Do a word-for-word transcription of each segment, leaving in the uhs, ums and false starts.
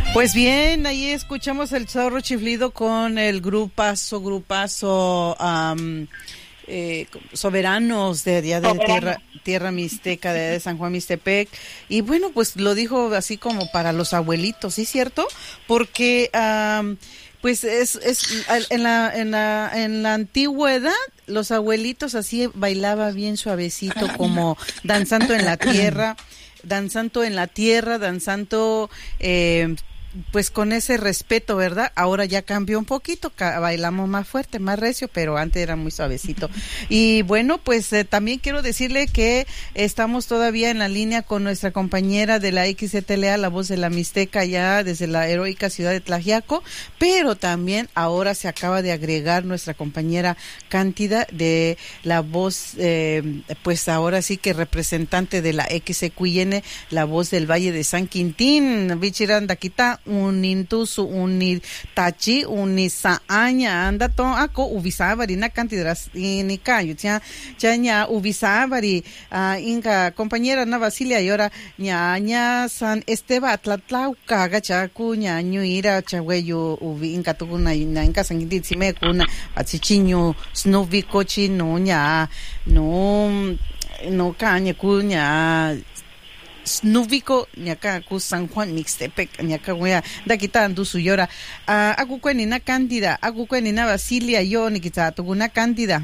Pues bien, ahí escuchamos el Zorro Chiflido con el grupazo, grupazo, um, eh, soberanos de allá de tierra, tierra mixteca, de, de San Juan Mixtepec. Y bueno, pues lo dijo así como para los abuelitos, ¿sí cierto? Porque um, pues es, es en la, en la, en la antigüedad, los abuelitos así bailaba bien suavecito, como danzando en la tierra, danzando en la tierra, danzando eh, pues con ese respeto, ¿verdad? Ahora ya cambió un poquito, ca- bailamos más fuerte, más recio, pero antes era muy suavecito. Y bueno, pues eh, también quiero decirle que estamos todavía en la línea con nuestra compañera de la X C T L A, la voz de la Mixteca, ya desde la heroica ciudad de Tlaxiaco, pero también ahora se acaba de agregar nuestra compañera Cándida de la voz, eh, pues ahora sí que representante de la X C Q I N, la voz del Valle de San Quintín, Bichiranda Quita, unintusu unitachi unisaaña anda to ako ubisavari na cantidad ni cayo ya ya ña ubisavari uh, inga compañera na Basilia y ahora ña ña San Esteban Tlatlauca gachaku ña ñuira chahueyo ubi inga tuguna na inga sangiti sime kuna achichiño snovi cochi no ña no no caña kuña Snuviko ñaka ku San Juan Mixtepec ñaka wea da quitando su llora uh, aku kweni na Cándida aku kweni na Basilia yo ni kita tuguna Cándida.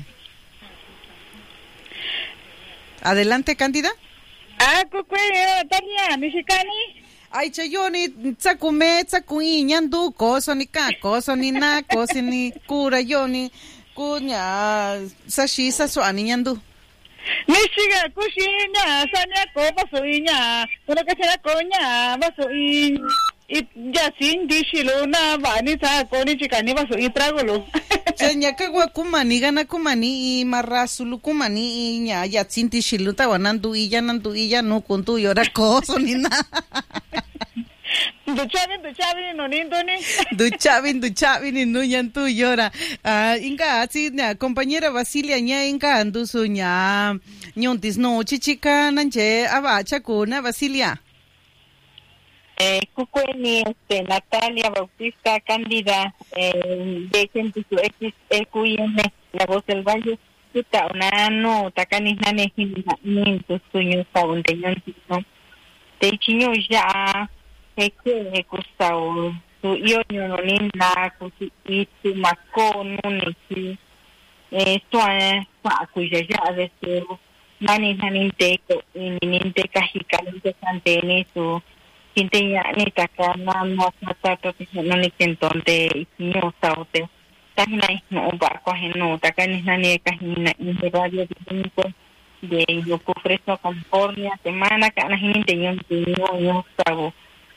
Adelante, Cándida. Aku kweni Tania Mexicani. Ay chayoni tsakume tsakui ñandu koso ni ka koso ni na koso ni kura yoni kuña sashi sasuani ñandu. Michiga kushina sanya ko basuinya kuna kasina konya basui it yasin dishilo na bani sa ko ni chikani basui tragolo Chanya kagwa kumani gana kumani i marrasulu kumani i nya yatsin dishilo ta wanandu i yanandu i yanu kuntu yora koso ni na Duchavin, duchavin, no nindoni. Duchavin, duchavin, y no yantu llora. Ah, inga, así, compañera Basilia, ña inga andusu ña ñontis no chichica nanche abacha kuna Basilia. Eh, Cucueni, este, Natalia Bautista Cándida, eh, de gente su X E Q I N, la voz del valle, tuta una no tacanis nane ni tus sueños saundeñan no. Te chiño ya Eke ekustao tu iyo no ninda kusi itu mako nuniki esto es pa kuya ya de su mani naninte ko ininte kahikalinte santene su kinte ya ni takana no tata no ni kentonte niño saute tahina no ba ko heno takani nani kahina in radio de de yo Fresno, California, semana kana hininte yo yo sabo.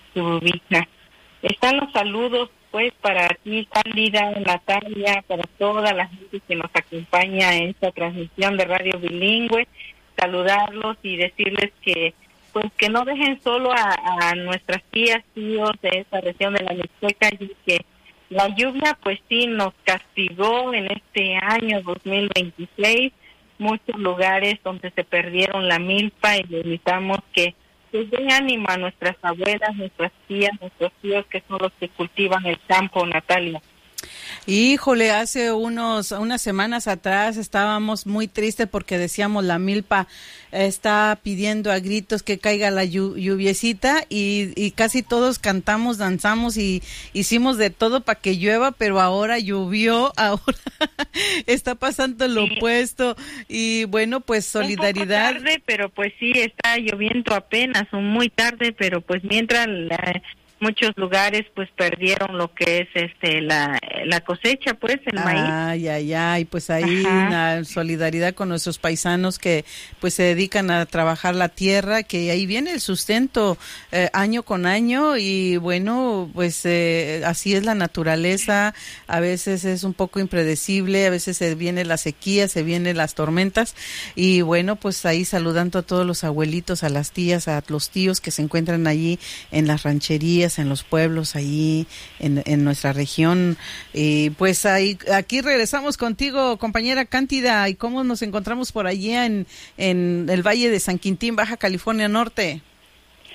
Están los saludos pues para ti, Cándida, Natalia, para toda la gente que nos acompaña en esta transmisión de Radio Bilingüe, saludarlos y decirles que pues que no dejen solo a, a nuestras tías, tíos de esta región de la Mixteca, y que la lluvia pues sí nos castigó en este año dos mil veintiséis, muchos lugares donde se perdieron la milpa, y le invitamos que pues den ánimo a nuestras abuelas, nuestras tías, nuestros tíos que son los que cultivan el campo, Natalia. Híjole, hace unos unas semanas atrás estábamos muy tristes porque decíamos la milpa está pidiendo a gritos que caiga la lluviecita y, y casi todos cantamos, danzamos y hicimos de todo para que llueva, pero ahora llovió, ahora está pasando lo sí. opuesto y bueno, pues solidaridad. Un poco tarde, pero pues sí, está lloviendo apenas, muy tarde, pero pues mientras la... muchos lugares pues perdieron lo que es este la la cosecha, pues el maíz. Ay, ay, ay, pues ahí una solidaridad con nuestros paisanos que pues se dedican a trabajar la tierra, que ahí viene el sustento eh, año con año y bueno, pues eh, así es la naturaleza, a veces es un poco impredecible, a veces se viene la sequía, se vienen las tormentas y bueno, pues ahí saludando a todos los abuelitos, a las tías, a los tíos que se encuentran allí en las rancherías, en los pueblos ahí en, en nuestra región. Y pues ahí aquí regresamos contigo, compañera Cándida, y cómo nos encontramos por allí en, en el Valle de San Quintín, Baja California Norte.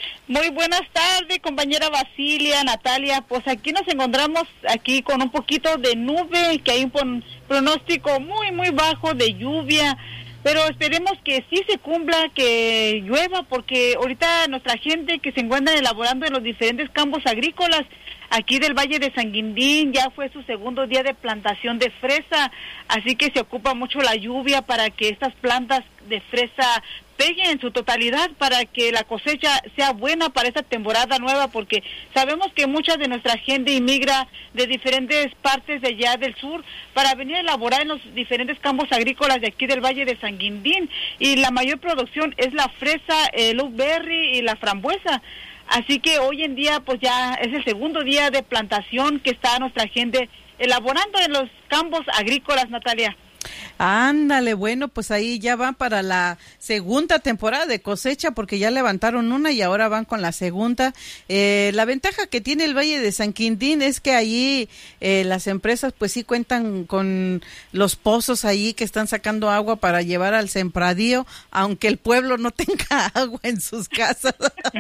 Muy buenas tardes, compañera Basilia, Natalia. Pues aquí nos encontramos aquí con un poquito de nube, que hay un pronóstico muy, muy bajo de lluvia. Pero esperemos que sí se cumpla, que llueva, porque ahorita nuestra gente que se encuentra elaborando en los diferentes campos agrícolas aquí del Valle de San Quintín, ya fue su segundo día de plantación de fresa, así que se ocupa mucho la lluvia para que estas plantas de fresa peguen en su totalidad, para que la cosecha sea buena para esta temporada nueva, porque sabemos que mucha de nuestra gente inmigra de diferentes partes de allá del sur para venir a elaborar en los diferentes campos agrícolas de aquí del Valle de San Quintín, y la mayor producción es la fresa, el blueberry y la frambuesa. Así que hoy en día pues ya es el segundo día de plantación que está nuestra gente elaborando en los campos agrícolas, Natalia. Ándale, bueno, pues ahí ya van para la segunda temporada de cosecha, porque ya levantaron una y ahora van con la segunda. Eh, la ventaja que tiene el Valle de San Quintín es que allí eh, las empresas pues sí cuentan con los pozos ahí que están sacando agua para llevar al sembradío, aunque el pueblo no tenga agua en sus casas.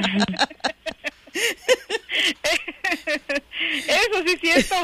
Eso sí es cierto.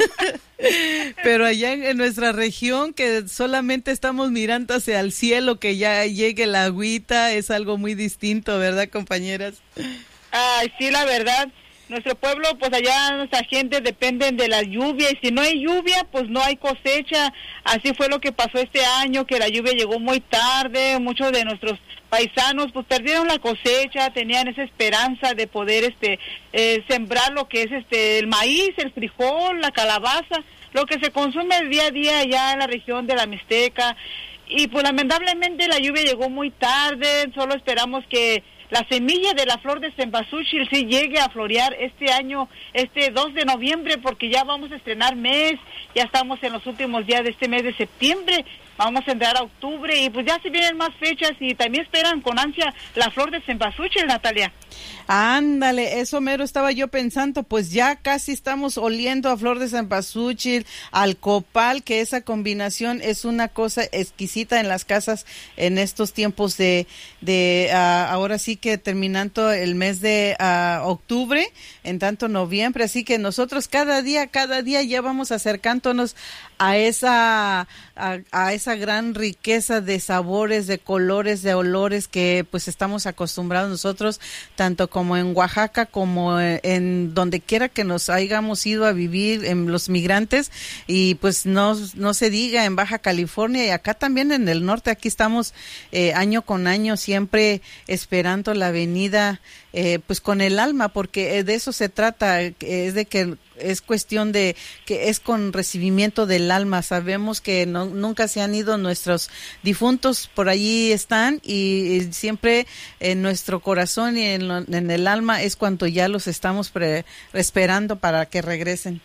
Pero allá en, en nuestra región, que solamente estamos mirando hacia el cielo, que ya llegue la agüita, es algo muy distinto, ¿verdad, compañeras? Ay, sí, la verdad. Nuestro pueblo, pues allá nuestra gente dependen de la lluvia, y si no hay lluvia, pues no hay cosecha. Así fue lo que pasó este año, que la lluvia llegó muy tarde. Muchos de nuestros paisanos pues perdieron la cosecha, tenían esa esperanza de poder este eh, sembrar lo que es este el maíz, el frijol, la calabaza, lo que se consume día a día allá en la región de la Mixteca. Y pues lamentablemente la lluvia llegó muy tarde. Solo esperamos que la semilla de la flor de cempasúchil sí llegue a florear este año, este dos de noviembre, porque ya vamos a estrenar mes, ya estamos en los últimos días de este mes de septiembre, vamos a entrar a octubre y pues ya se vienen más fechas y también esperan con ansia la flor de cempasúchil, Natalia. Ándale, eso mero estaba yo pensando, pues ya casi estamos oliendo a flor de cempasúchil, al copal, que esa combinación es una cosa exquisita en las casas en estos tiempos de, de uh, ahora sí que terminando el mes de uh, octubre, en tanto noviembre, así que nosotros cada día, cada día ya vamos acercándonos a esa, a, a esa gran riqueza de sabores, de colores, de olores que pues estamos acostumbrados nosotros, tanto como en Oaxaca como en donde quiera que nos hayamos ido a vivir, en los migrantes, y pues no, no se diga en Baja California y acá también en el norte. Aquí estamos eh, año con año siempre esperando la venida eh, pues con el alma, porque de eso se trata, es de que es cuestión de que es con recibimiento del alma. Sabemos que no, nunca se han ido nuestros difuntos, por allí están, y, y siempre en nuestro corazón y en, lo, en el alma es cuando ya los estamos pre, esperando para que regresen.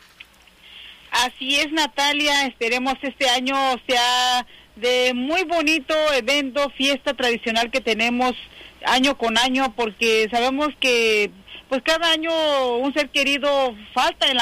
Así es, Natalia, esperemos este año sea de muy bonito evento, fiesta tradicional que tenemos año con año, porque sabemos que pues cada año un ser querido falta en la